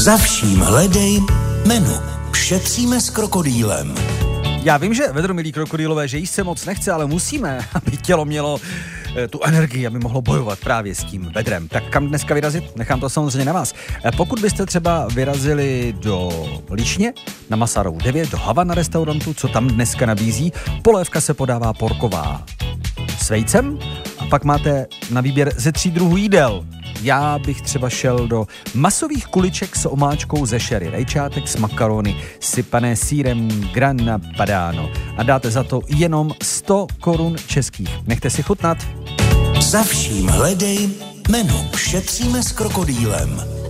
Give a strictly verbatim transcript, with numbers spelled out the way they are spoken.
Za vším hledej menu. Šetříme s krokodýlem. Já vím, že vedromilí krokodýlové, že jíst se moc nechce, ale musíme, aby tělo mělo e, tu energii, aby mohlo bojovat právě s tím vedrem. Tak kam dneska vyrazit? Nechám to samozřejmě na vás. E, pokud byste třeba vyrazili do Líšně, na Masarovu devět, do Havana restaurantu, co tam dneska nabízí, polévka se podává porková s vejcem a pak máte na výběr ze tří druhů jídel. Já bych třeba šel do masových kuliček s omáčkou ze sherry, rajčátek s makarony, sypané sýrem grana padano a dáte za to jenom sto korun českých. Nechte si chutnat. Za vším hledej menu. Šetříme s krokodýlem.